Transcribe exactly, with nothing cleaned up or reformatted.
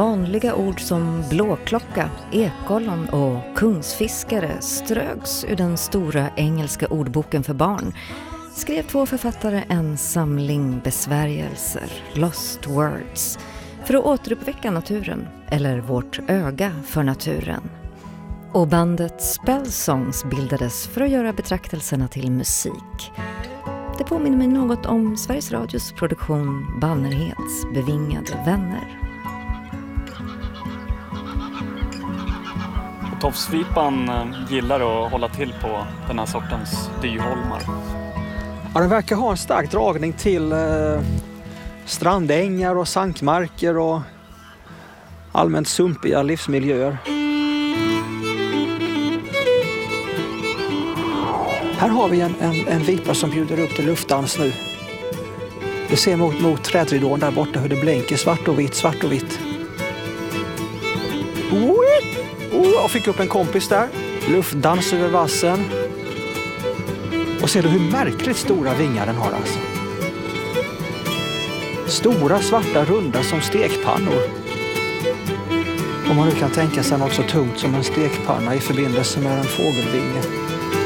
vanliga ord som blåklocka, ekollon och kungsfiskare ströks ur den stora engelska ordboken för barn skrev två författare en samling besvärjelser, lost words, för att återuppväcka naturen, eller vårt öga för naturen. Och bandet Spellsongs bildades för att göra betraktelserna till musik. Det påminner mig något om Sveriges Radios produktion Bannerheds bevingade vänner. Tofsvipan gillar att hålla till på den här sortens dyholmar. Ja, den verkar ha en stark dragning till eh, strandängar och sankmarker och allmänt sumpiga livsmiljöer. Här har vi en, en, en vipa som bjuder upp till luftdans nu. Vi ser mot, mot trädridån där borta hur det blänker svart och vitt, svart och vitt. Oh, jag fick upp en kompis där. Luftdans över vassen. Och ser du hur märkligt stora vingar den har alltså. Stora svarta runda som stekpannor. Om man nu kan tänka sig något så tungt som en stekpanna i förbindelse med en fågelvinge.